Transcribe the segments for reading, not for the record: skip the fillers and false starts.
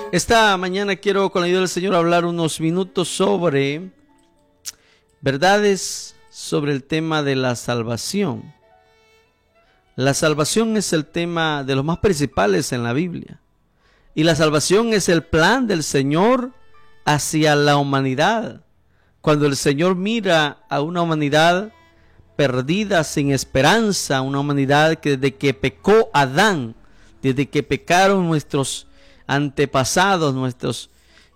Esta mañana quiero, con la ayuda del Señor, hablar unos minutos sobre verdades sobre el tema de la salvación. La salvación es el tema de los más principales en la Biblia. Y la salvación es el plan del Señor hacia la humanidad. Cuando el Señor mira a una humanidad perdida, sin esperanza, una humanidad que desde que pecó Adán, desde que pecaron nuestros antepasados, nuestros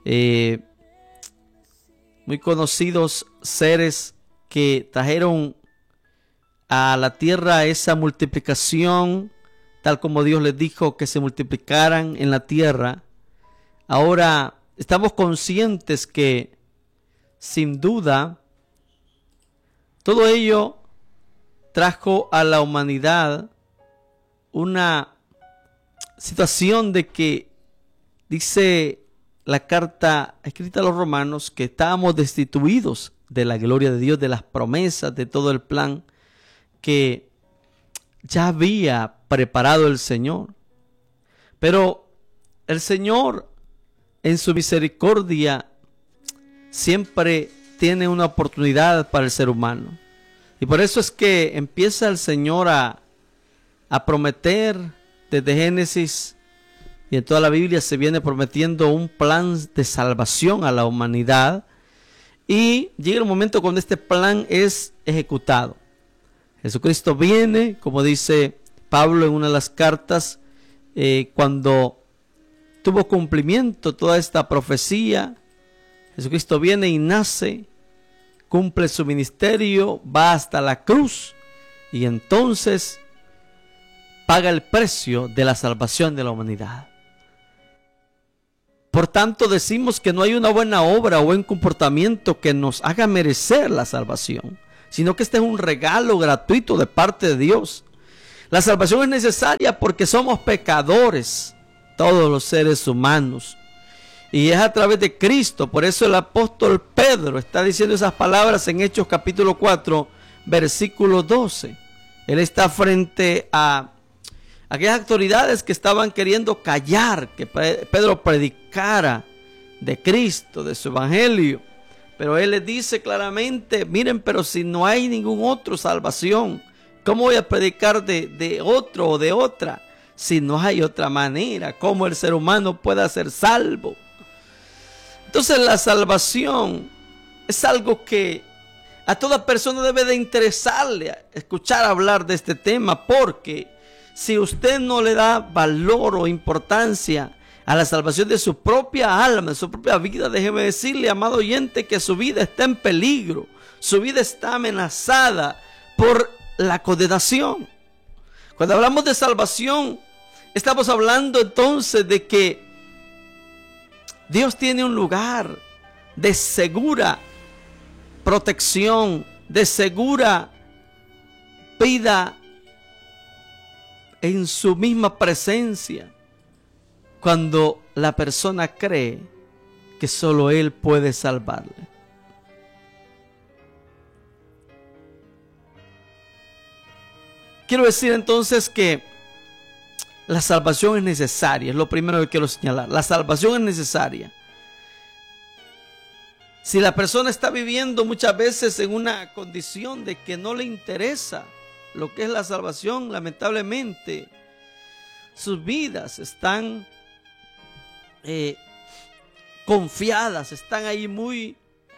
muy conocidos seres que trajeron a la tierra esa multiplicación, tal como Dios les dijo que se multiplicaran en la tierra. Ahora estamos conscientes que sin duda todo ello trajo a la humanidad una situación de que dice la carta escrita a los romanos que estábamos destituidos de la gloria de Dios, de las promesas, de todo el plan que ya había preparado el Señor. Pero el Señor, en su misericordia, siempre tiene una oportunidad para el ser humano. Y por eso es que empieza el Señor a prometer desde Génesis, y en toda la Biblia se viene prometiendo un plan de salvación a la humanidad. Y llega el momento cuando este plan es ejecutado. Jesucristo viene, como dice Pablo en una de las cartas, cuando tuvo cumplimiento toda esta profecía. Jesucristo viene y nace, cumple su ministerio, va hasta la cruz y entonces paga el precio de la salvación de la humanidad. Por tanto, decimos que no hay una buena obra o buen comportamiento que nos haga merecer la salvación, sino que este es un regalo gratuito de parte de Dios. La salvación es necesaria porque somos pecadores, todos los seres humanos, y es a través de Cristo. Por eso el apóstol Pedro está diciendo esas palabras en Hechos capítulo 4, versículo 12. Él está frente a aquellas autoridades que estaban queriendo callar que Pedro predicara de Cristo, de su evangelio. Pero él les dice claramente: miren, pero si no hay ningún otro salvación, ¿cómo voy a predicar de otro o de otra? Si no hay otra manera, ¿cómo el ser humano pueda ser salvo? Entonces la salvación es algo que a toda persona debe de interesarle escuchar hablar de este tema, porque si usted no le da valor o importancia a la salvación de su propia alma, de su propia vida, déjeme decirle, amado oyente, que su vida está en peligro. Su vida está amenazada por la condenación. Cuando hablamos de salvación, estamos hablando entonces de que Dios tiene un lugar de segura protección, de segura vida en su misma presencia, cuando la persona cree que solo Él puede salvarle. Quiero decir entonces que la salvación es necesaria, es lo primero que quiero señalar. La salvación es necesaria. Si la persona está viviendo muchas veces en una condición de que no le interesa lo que es la salvación, lamentablemente sus vidas están confiadas, están ahí muy,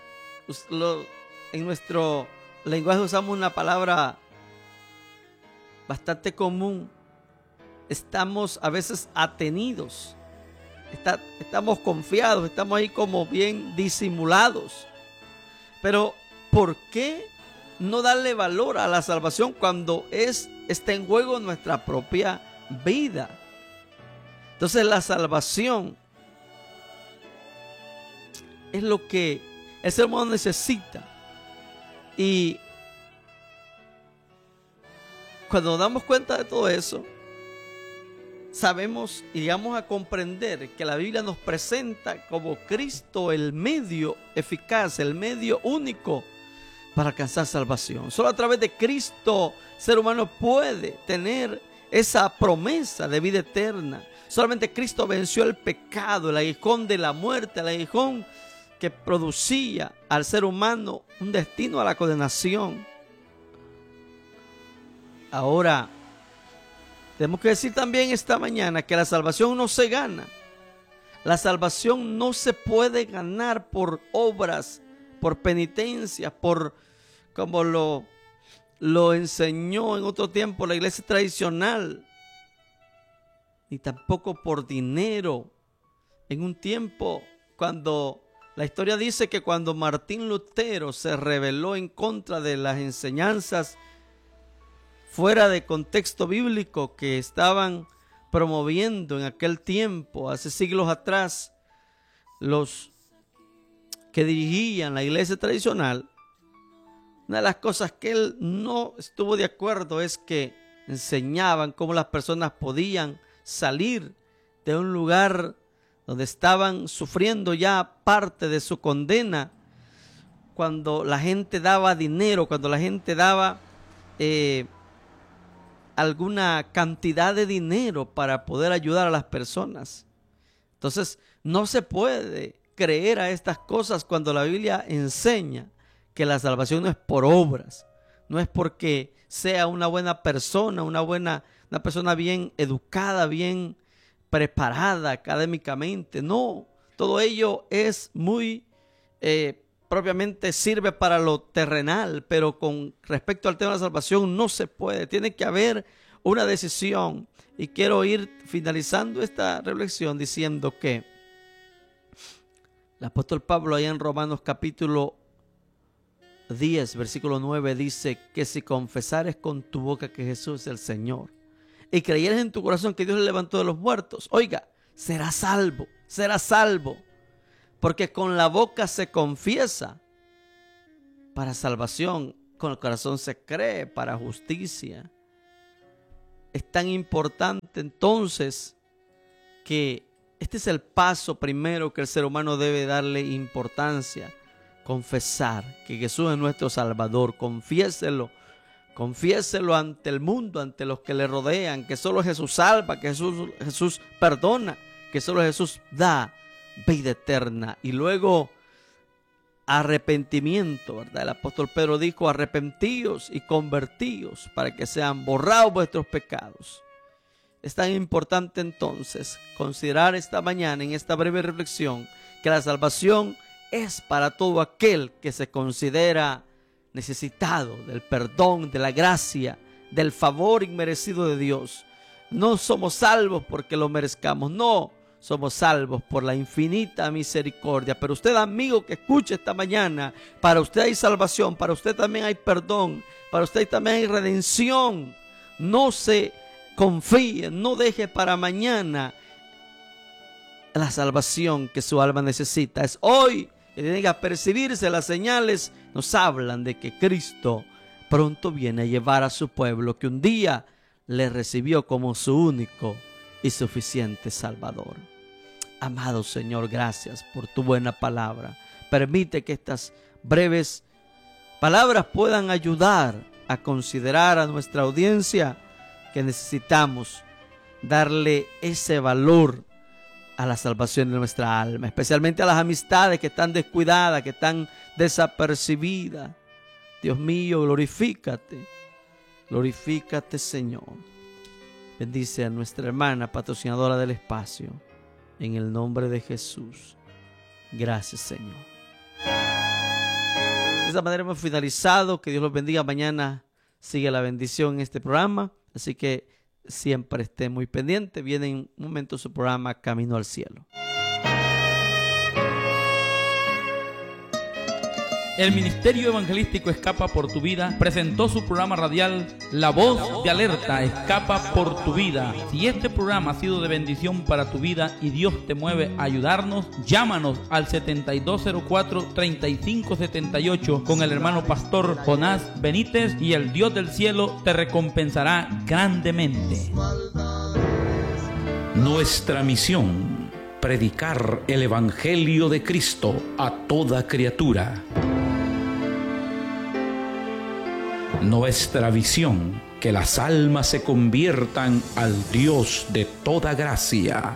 en nuestro lenguaje usamos una palabra bastante común, estamos a veces atenidos, estamos confiados, estamos ahí como bien disimulados. Pero ¿por qué no darle valor a la salvación cuando está en juego nuestra propia vida? Entonces la salvación es lo que el ser humano necesita. Y cuando nos damos cuenta de todo eso, sabemos y llegamos a comprender que la Biblia nos presenta como Cristo el medio eficaz, el medio único para alcanzar salvación. Solo a través de Cristo, ser humano puede tener esa promesa de vida eterna. Solamente Cristo venció el pecado, el aguijón de la muerte, el aguijón que producía al ser humano un destino a la condenación. Ahora, tenemos que decir también esta mañana que la salvación no se gana. La salvación no se puede ganar por obras, por penitencia, por como lo enseñó en otro tiempo la iglesia tradicional, ni tampoco por dinero. En un tiempo cuando la historia dice que cuando Martín Lutero se rebeló en contra de las enseñanzas fuera de contexto bíblico que estaban promoviendo en aquel tiempo, hace siglos atrás, los que dirigían la iglesia tradicional, una de las cosas que él no estuvo de acuerdo es que enseñaban cómo las personas podían salir de un lugar donde estaban sufriendo ya parte de su condena, cuando la gente daba dinero, cuando la gente daba alguna cantidad de dinero para poder ayudar a las personas. Entonces, no se puede creer a estas cosas cuando la Biblia enseña que la salvación no es por obras, no es porque sea una buena persona, una persona bien educada, bien preparada académicamente. No, todo ello es muy propiamente sirve para lo terrenal, pero con respecto al tema de la salvación no se puede. Tiene que haber una decisión. Y quiero ir finalizando esta reflexión diciendo que el apóstol Pablo allá en Romanos capítulo 10, versículo 9 dice que si confesares con tu boca que Jesús es el Señor y creyeres en tu corazón que Dios le levantó de los muertos, oiga, serás salvo, serás salvo. Porque con la boca se confiesa para salvación, con el corazón se cree para justicia. Es tan importante entonces que este es el paso primero que el ser humano debe darle importancia. Confesar que Jesús es nuestro Salvador. Confiéselo ante el mundo, ante los que le rodean, que solo Jesús salva, que Jesús perdona, que solo Jesús da vida eterna. Y luego arrepentimiento, ¿verdad? El apóstol Pedro dijo: arrepentíos y convertíos para que sean borrados vuestros pecados. Es tan importante entonces considerar esta mañana en esta breve reflexión que la salvación es para todo aquel que se considera necesitado del perdón, de la gracia, del favor inmerecido de Dios. No somos salvos porque lo merezcamos, no. Somos salvos por la infinita misericordia. Pero usted, amigo que escuche esta mañana, para usted hay salvación, para usted también hay perdón, para usted también hay redención. No se confíe, no deje para mañana la salvación que su alma necesita. Es hoy que tiene que percibirse. Las señales nos hablan de que Cristo pronto viene a llevar a su pueblo que un día le recibió como su único y suficiente Salvador. Amado Señor, gracias por tu buena palabra. Permite que estas breves palabras puedan ayudar a considerar a nuestra audiencia que necesitamos darle ese valor a la salvación de nuestra alma, especialmente a las amistades que están descuidadas, que están desapercibidas. Dios mío, glorifícate, Señor. Bendice a nuestra hermana patrocinadora del espacio. En el nombre de Jesús. Gracias, Señor. De esta manera hemos finalizado. Que Dios los bendiga. Mañana sigue la bendición en este programa. Así que siempre esté muy pendiente. Viene en un momento su programa Camino al Cielo. El Ministerio Evangelístico Escapa por tu Vida presentó su programa radial La Voz de Alerta, Escapa por tu Vida. Si este programa ha sido de bendición para tu vida y Dios te mueve a ayudarnos, llámanos al 7204-3578 con el hermano pastor Jonás Benítez y el Dios del cielo te recompensará grandemente. Nuestra misión: predicar el Evangelio de Cristo a toda criatura. Nuestra visión: que que las almas se conviertan al Dios de toda gracia.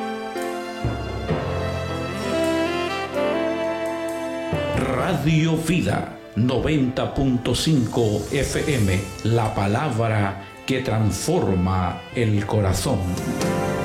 Radio Vida 90.5 FM, la palabra que transforma el corazón.